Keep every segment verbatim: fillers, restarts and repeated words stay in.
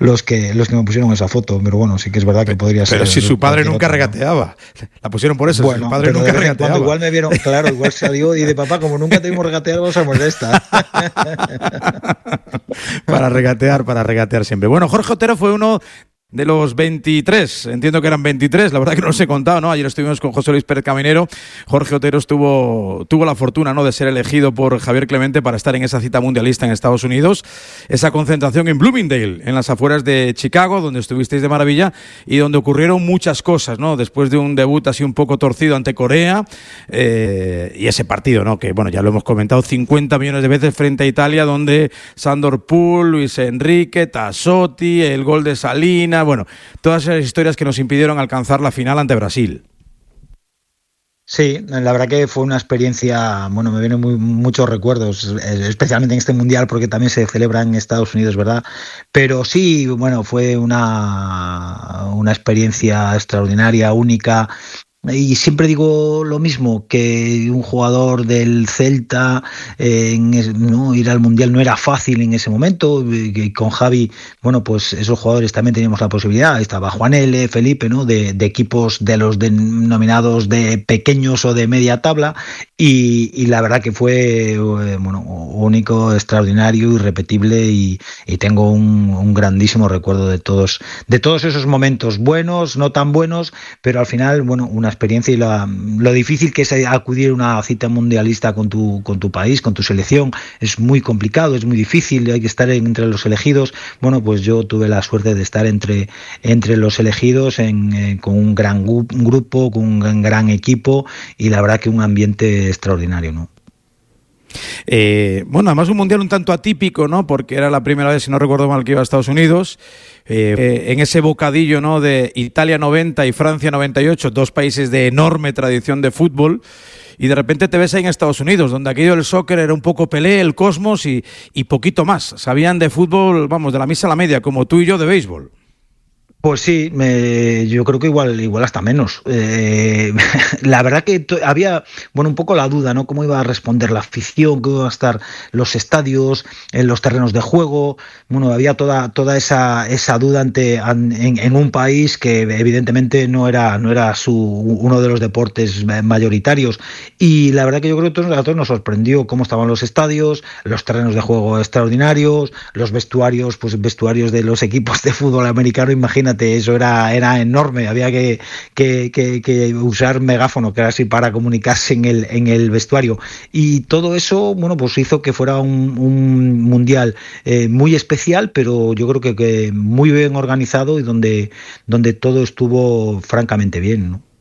los que los que me pusieron esa foto, pero bueno, sí que es verdad que podría ser. Pero si su padre nunca otra, regateaba, ¿no? La pusieron por eso, bueno, si su padre nunca regateaba. Igual me vieron, claro, igual salió y de papá, como nunca tuvimos regatear, vamos a poner esta. Para regatear, para regatear siempre. Bueno, Jorge Otero fue uno de los veintitrés, entiendo que eran veintitrés, la verdad que no los he contado, ¿no? Ayer estuvimos con José Luis Pérez Caminero. Jorge Otero estuvo, tuvo la fortuna, ¿no?, de ser elegido por Javier Clemente para estar en esa cita mundialista en Estados Unidos, esa concentración en Bloomingdale, en las afueras de Chicago, donde estuvisteis de maravilla y donde ocurrieron muchas cosas, ¿no? Después de un debut así un poco torcido ante Corea, eh, y ese partido, ¿no?, que bueno, ya lo hemos comentado cincuenta millones de veces frente a Italia, donde Sandor Pool, Luis Enrique, Tassotti, el gol de Salina. Bueno, todas esas historias que nos impidieron alcanzar la final ante Brasil. Sí, la verdad que fue una experiencia, bueno, me vienen muy, muchos recuerdos, especialmente en este mundial porque también se celebra en Estados Unidos, ¿verdad? Pero sí, bueno, fue una, una experiencia extraordinaria, única. Y siempre digo lo mismo, que un jugador del Celta eh, en es, no ir al Mundial no era fácil en ese momento, que con Javi, bueno, pues esos jugadores también teníamos la posibilidad, estaba Juan L, Felipe, ¿no?, de, de equipos de los denominados de pequeños o de media tabla, y, y la verdad que fue eh, bueno, único, extraordinario, irrepetible, y, y tengo un, un grandísimo recuerdo de todos, de todos esos momentos, buenos, no tan buenos, pero al final, bueno, una experiencia y la, lo difícil que es acudir a una cita mundialista con tu, con tu país, con tu selección, es muy complicado, es muy difícil, hay que estar entre los elegidos. Bueno, pues yo tuve la suerte de estar entre, entre los elegidos en, eh, con un gran gu- un grupo, con un gran, gran equipo, y la verdad que un ambiente extraordinario, ¿no? Eh, bueno, además un mundial un tanto atípico, ¿no?, porque era la primera vez, si no recuerdo mal, que iba a Estados Unidos. Eh, eh, en ese bocadillo, ¿no?, de Italia noventa y Francia noventa y ocho, dos países de enorme tradición de fútbol, y de repente te ves ahí en Estados Unidos, donde aquello del soccer era un poco Pelé, el Cosmos y, y poquito más. Sabían de fútbol, vamos, de la misa a la media, como tú y yo de béisbol. Pues sí, me, yo creo que igual, igual hasta menos. Eh, la verdad que to, había, bueno, un poco la duda, ¿no? Cómo iba a responder la afición, cómo iban a estar los estadios, en los terrenos de juego. Bueno, había toda, toda esa, esa duda ante, en, en un país que evidentemente no era, no era su, uno de los deportes mayoritarios. Y la verdad que yo creo que a todos, a todos nos sorprendió cómo estaban los estadios, los terrenos de juego extraordinarios, los vestuarios, pues vestuarios de los equipos de fútbol americano, imagínate. Eso era, era enorme, había que, que, que, que usar megáfono, que era así, para comunicarse en el, en el vestuario, y todo eso, bueno, pues hizo que fuera un, un mundial eh, muy especial, pero yo creo que, que muy bien organizado y donde, donde todo estuvo francamente bien, ¿no?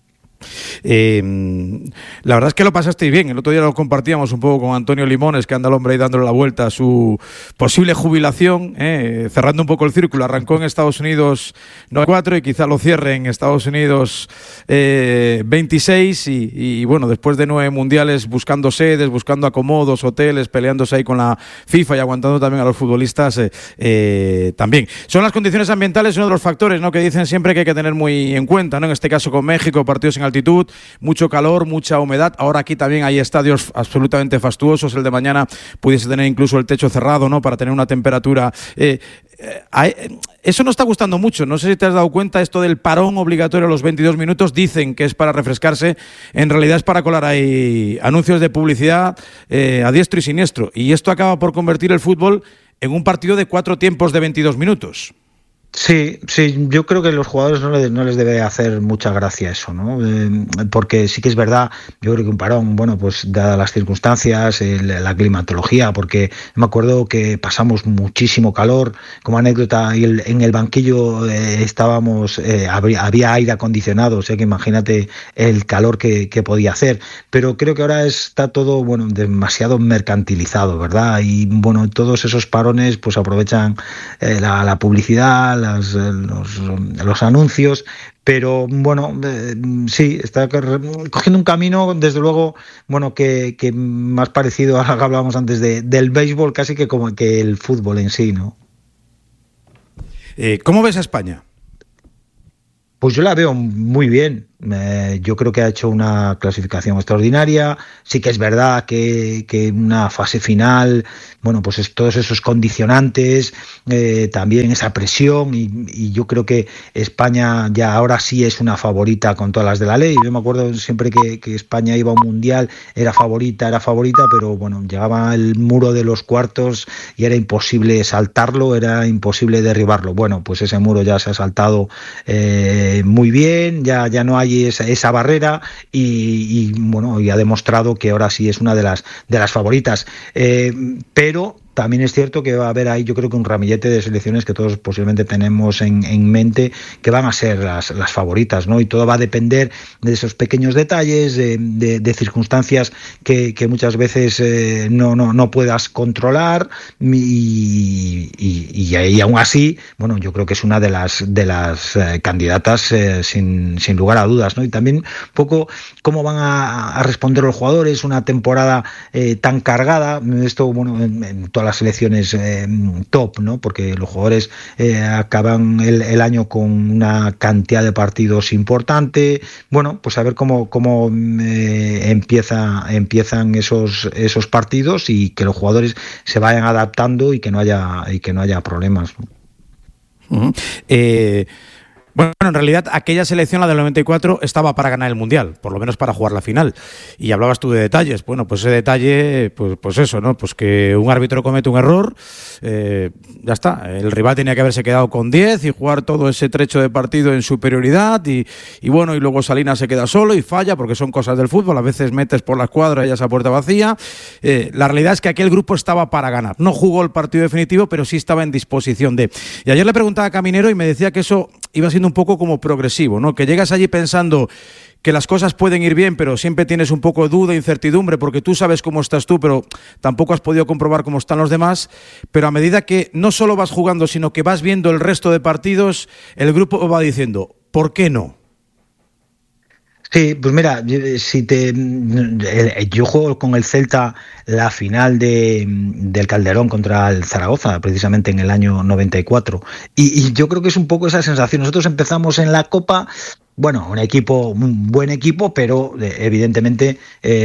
Eh, la verdad es que lo pasasteis bien. El otro día lo compartíamos un poco con Antonio Limones, que anda el hombre ahí dándole la vuelta a su posible jubilación, eh, cerrando un poco el círculo. Arrancó en Estados Unidos noventa y cuatro y quizá lo cierre en Estados Unidos eh, veintiséis y, y bueno, después de nueve mundiales buscando sedes, buscando acomodos, hoteles, peleándose ahí con la FIFA y aguantando también a los futbolistas eh, eh, también. Son las condiciones ambientales uno de los factores, ¿no?, que dicen siempre que hay que tener muy en cuenta, ¿no? En este caso con México, partidos en altitud, mucho calor, mucha humedad. Ahora aquí también hay estadios absolutamente fastuosos. El de mañana pudiese tener incluso el techo cerrado, ¿no?, para tener una temperatura. Eh, eh, eso no está gustando mucho. No sé si te has dado cuenta, esto del parón obligatorio a los veintidós minutos. Dicen que es para refrescarse. En realidad es para colar ahí anuncios de publicidad eh, a diestro y siniestro. Y esto acaba por convertir el fútbol en un partido de cuatro tiempos de veintidós minutos. Sí, sí, yo creo que a los jugadores no les, no les debe hacer mucha gracia eso, ¿no? Eh, porque sí que es verdad, yo creo que un parón, bueno, pues dadas las circunstancias, el, la climatología, porque me acuerdo que pasamos muchísimo calor, como anécdota, y el, en el banquillo eh, estábamos, eh, había, había aire acondicionado, o sea que imagínate el calor que, que podía hacer, pero creo que ahora está todo, bueno, demasiado mercantilizado, ¿verdad? Y bueno, todos esos parones pues aprovechan eh, la, la publicidad, Las, los, los anuncios, pero bueno, eh, sí, está cogiendo un camino, desde luego, bueno, que, que más parecido a lo que hablábamos antes de, del béisbol, casi que como que el fútbol en sí, ¿no? Eh, ¿Cómo ves a España? Pues yo la veo muy bien. Eh, yo creo que ha hecho una clasificación extraordinaria. Sí que es verdad que, que una fase final, bueno, pues es, todos esos condicionantes, eh, también esa presión, y, y yo creo que España ya ahora sí es una favorita con todas las de la ley. Yo me acuerdo siempre que, que España iba a un mundial, era favorita, era favorita, pero bueno, llegaba el muro de los cuartos y era imposible saltarlo, era imposible derribarlo. Bueno, pues ese muro ya se ha saltado eh, muy bien, ya, ya no hay esa, esa barrera, y, y bueno, y ha demostrado que ahora sí es una de las de las favoritas. Eh, pero también es cierto que va a haber ahí, yo creo que un ramillete de selecciones que todos posiblemente tenemos en, en mente, que van a ser las, las favoritas, ¿no? Y todo va a depender de esos pequeños detalles, de, de, de circunstancias que, que muchas veces eh, no, no, no puedas controlar, y, y, y, y aún así, bueno, yo creo que es una de las de las eh, candidatas eh, sin, sin lugar a dudas, ¿no? Y también un poco cómo van a, a responder los jugadores, una temporada eh, tan cargada, esto, bueno, en, en todas las selecciones eh, top, ¿no? Porque los jugadores eh, acaban el, el año con una cantidad de partidos importante. Bueno, pues a ver cómo, cómo eh, empieza, empiezan esos, esos partidos, y que los jugadores se vayan adaptando y que no haya, y que no haya problemas, ¿no? Uh-huh. Eh... Bueno, en realidad aquella selección, la del noventa y cuatro, estaba para ganar el Mundial, por lo menos para jugar la final. Y hablabas tú de detalles. Bueno, pues ese detalle, pues, pues eso, ¿no? Pues que un árbitro comete un error, eh, ya está. El rival tenía que haberse quedado con diez y jugar todo ese trecho de partido en superioridad, y, y bueno, y luego Salinas se queda solo y falla, porque son cosas del fútbol. A veces metes por la escuadra y ya esa puerta vacía. Eh, la realidad es que aquel grupo estaba para ganar. No jugó el partido definitivo, pero sí estaba en disposición de. Y ayer le preguntaba a Caminero y me decía que eso iba siendo un poco como progresivo, ¿no? Que llegas allí pensando que las cosas pueden ir bien, pero siempre tienes un poco de duda, incertidumbre, porque tú sabes cómo estás tú, pero tampoco has podido comprobar cómo están los demás. Pero a medida que no solo vas jugando, sino que vas viendo el resto de partidos, el grupo va diciendo, ¿por qué no? Sí, pues mira, si te, yo juego con el Celta la final de, del Calderón contra el Zaragoza, precisamente en el año noventa y cuatro, y, y yo creo que es un poco esa sensación. Nosotros empezamos en la Copa, bueno, un equipo, un buen equipo, pero eh, evidentemente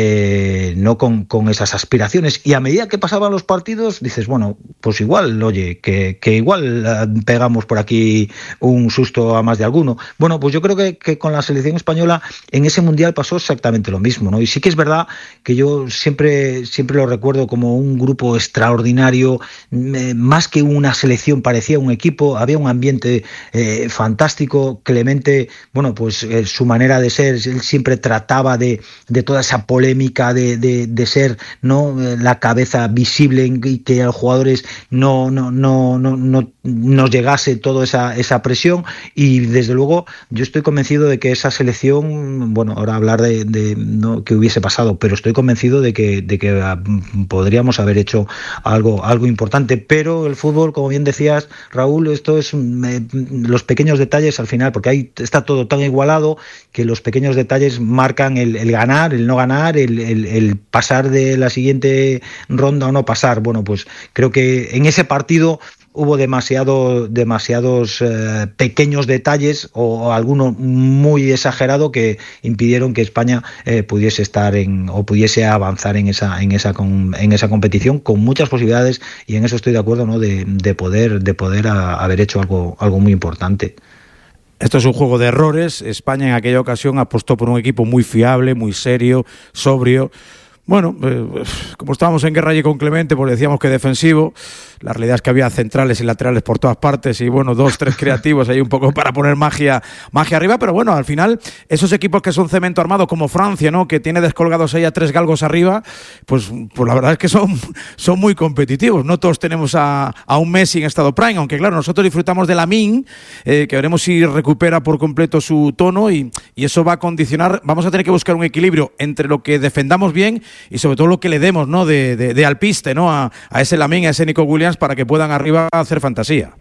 eh, no con, con esas aspiraciones. Y a medida que pasaban los partidos, dices, bueno, pues igual, oye, que, que igual eh, pegamos por aquí un susto a más de alguno. Bueno, pues yo creo que, que con la selección española en ese mundial pasó exactamente lo mismo, ¿no? Y sí que es verdad que yo siempre, siempre lo recuerdo como un grupo extraordinario, eh, más que una selección, parecía un equipo, había un ambiente eh, fantástico. Clemente, bueno, pues eh, su manera de ser, él siempre trataba de, de toda esa polémica de, de, de ser, ¿no?, la cabeza visible, y que a los jugadores no, no, no, no, no nos llegase toda esa, esa presión. Y desde luego yo estoy convencido de que esa selección, bueno, ahora hablar de, de no que hubiese pasado, pero estoy convencido de que, de que podríamos haber hecho algo, algo importante. Pero el fútbol, como bien decías, Raúl, esto es eh, los pequeños detalles al final, porque ahí está todo tan igualado que los pequeños detalles marcan el, el ganar, el no ganar, el, el, el pasar de la siguiente ronda o no pasar. Bueno, pues creo que en ese partido hubo demasiado, demasiados eh, pequeños detalles, o, o alguno muy exagerado, que impidieron que España eh, pudiese estar en, o pudiese avanzar en esa, en esa, con, en esa competición, con muchas posibilidades, y en eso estoy de acuerdo, ¿no?, de, de poder, de poder a, haber hecho algo, algo muy importante. Esto es un juego de errores. España en aquella ocasión apostó por un equipo muy fiable, muy serio, sobrio. Bueno, eh, como estábamos en guerra allí con Clemente, pues decíamos que defensivo. La realidad es que había centrales y laterales por todas partes, y bueno, dos, tres creativos ahí un poco para poner magia, magia arriba. Pero bueno, al final, esos equipos que son cemento armado, como Francia, ¿no?, que tiene descolgados ahí a tres galgos arriba, pues, pues la verdad es que son, son muy competitivos. No todos tenemos a, a un Messi en estado prime, aunque claro, nosotros disfrutamos de Lamine, eh, que veremos si recupera por completo su tono, y, y eso va a condicionar. Vamos a tener que buscar un equilibrio entre lo que defendamos bien y sobre todo lo que le demos, ¿no?, de, de, de alpiste, ¿no?, a, a ese Lamine, a ese Nico Williams, para que puedan arriba hacer fantasía.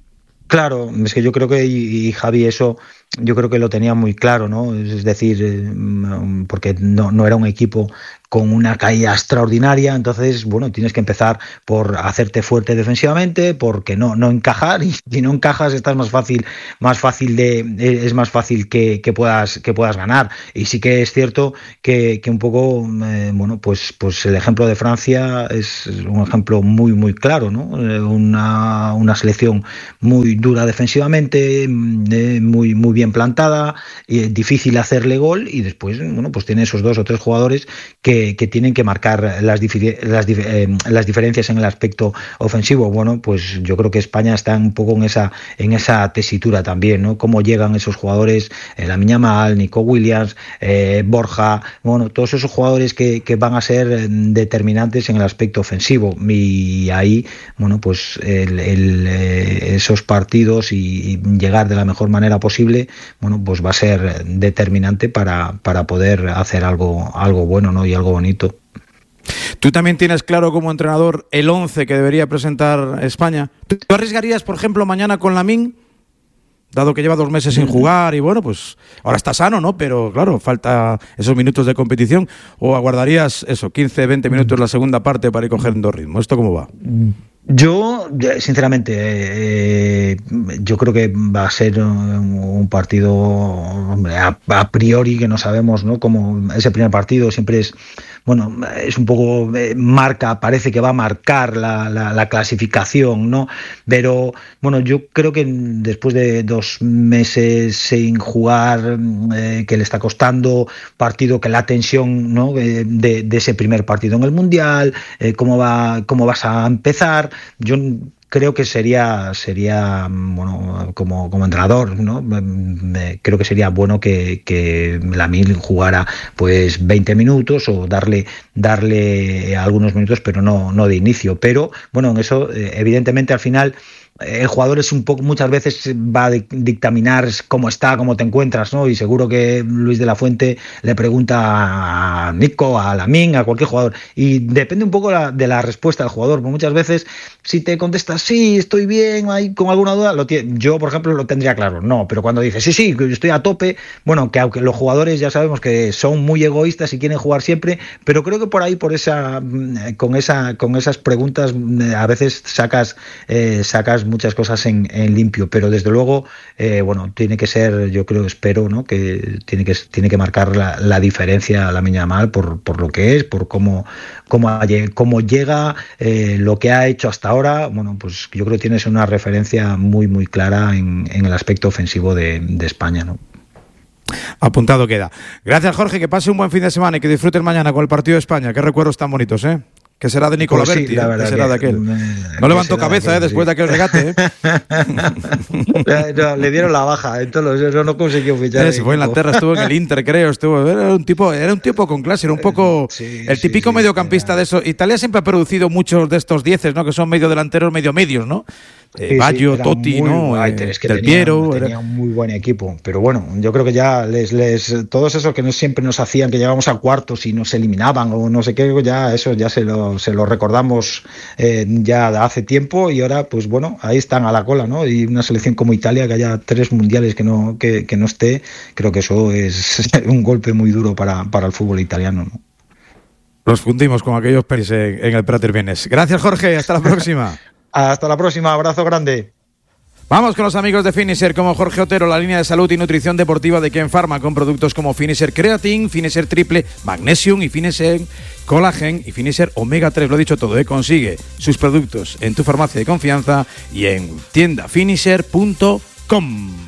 Claro, es que yo creo que, y, y Javi, eso yo creo que lo tenía muy claro, ¿no? Es decir, eh, porque no, no era un equipo con una caída extraordinaria. Entonces, bueno, tienes que empezar por hacerte fuerte defensivamente, porque no, no encajar, y si no encajas estás más fácil, más fácil de, es más fácil que, que puedas, que puedas ganar. Y sí que es cierto que, que un poco, eh, bueno, pues, pues el ejemplo de Francia es un ejemplo muy, muy claro, ¿no? Una, una selección muy dura defensivamente, eh, muy, muy bien plantada, y difícil hacerle gol, y después, bueno, pues tiene esos dos o tres jugadores que, que tienen que marcar las, las, eh, las diferencias en el aspecto ofensivo. Bueno, pues yo creo que España está un poco en esa, en esa tesitura también, ¿no? Cómo llegan esos jugadores, eh, Lamine Yamal, Nico Williams, eh, Borja, bueno, todos esos jugadores que, que van a ser determinantes en el aspecto ofensivo, y ahí, bueno, pues el, el, eh, esos partidos y, y llegar de la mejor manera posible, bueno, pues va a ser determinante para, para poder hacer algo, algo bueno, ¿no? Y algo bonito. ¿Tú también tienes claro como entrenador el once que debería presentar España? ¿Tú arriesgarías, por ejemplo, mañana con Lamine, dado que lleva dos meses sin jugar y bueno, pues ahora está sano, ¿no? Pero claro, falta esos minutos de competición, o aguardarías eso, quince, veinte minutos la segunda parte para ir cogiendo ritmo? ¿Esto cómo va? Yo, sinceramente, eh, yo creo que va a ser un, un partido, hombre, a, a priori, que no sabemos, ¿no? Como ese primer partido siempre es, bueno, es un poco, eh, marca, parece que va a marcar la, la, la clasificación, ¿no? Pero, bueno, yo creo que después de dos meses sin jugar, eh, que le está costando, partido que la tensión, ¿no? De, de, de ese primer partido en el Mundial, eh, cómo va, cómo vas a empezar. Yo creo que sería, sería bueno, como, como entrenador, ¿no? Me, creo que sería bueno que, que Lamine jugara pues veinte minutos, o darle, darle algunos minutos, pero no, no de inicio. Pero bueno, en eso, evidentemente, al final el jugador es un poco, muchas veces va a dictaminar cómo está, cómo te encuentras, ¿no? Y seguro que Luis de la Fuente le pregunta a Nico, a Lamine, a cualquier jugador, y depende un poco la, de la respuesta del jugador. Porque muchas veces, si te contestas sí, estoy bien, hay con alguna duda, lo tiene, yo por ejemplo lo tendría claro, no, pero cuando dices sí, sí, estoy a tope, bueno, que aunque los jugadores ya sabemos que son muy egoístas y quieren jugar siempre, pero creo que por ahí, por esa, con esa, con esas preguntas, a veces sacas, eh, sacas muchas cosas en, en limpio. Pero desde luego, eh, bueno, tiene que ser, yo creo, espero, ¿no? Que tiene que tiene que marcar la, la diferencia a Lamine Yamal por, por lo que es, por cómo, cómo, cómo llega, eh, lo que ha hecho hasta ahora. Bueno, pues yo creo que tienes una referencia muy, muy clara en, en el aspecto ofensivo de, de España, ¿no? Apuntado queda. Gracias, Jorge, que pase un buen fin de semana y que disfrutes mañana con el partido de España. Qué recuerdos tan bonitos, ¿eh? Que será de Nicola pues sí, Berti, ¿eh? Que será que, de aquel. Me, no levantó cabeza, aquel, ¿eh? Después sí. de aquel regate, ¿eh? no, le dieron la baja, entonces no, no consiguió fichar. Sí, fue en Inglaterra, estuvo en el Inter, creo, estuvo. Era un tipo, era un tipo con clase, era un poco sí, el típico sí, sí, mediocampista era. De eso. Italia siempre ha producido muchos de estos dieces, ¿no? Que son medio delanteros, medio medios, ¿no? Eh, sí, Baggio, sí, Totti, ¿no? Ay, es que Del tenía, Piero. Tenía era... un muy buen equipo. Pero bueno, yo creo que ya les, les todos esos que no siempre nos hacían, que llegábamos a cuartos y nos eliminaban o no sé qué, ya eso ya se lo, se lo recordamos eh, ya hace tiempo, y ahora, pues bueno, ahí están a la cola, ¿no? Y una selección como Italia, que haya tres mundiales que no, que, que no esté, creo que eso es un golpe muy duro para, para el fútbol italiano, ¿no? Los fundimos con aquellos peris en, en el Prater Bienes. Gracias, Jorge. Hasta la próxima. Hasta la próxima, abrazo grande. Vamos con los amigos de Finisher, como Jorge Otero, la línea de salud y nutrición deportiva de Ken Pharma, con productos como Finisher Creatine, Finisher Triple, Magnesium y Finisher Collagen y Finisher Omega tres. Lo he dicho todo, ¿eh? Consigue sus productos en tu farmacia de confianza y en tienda finisher punto com.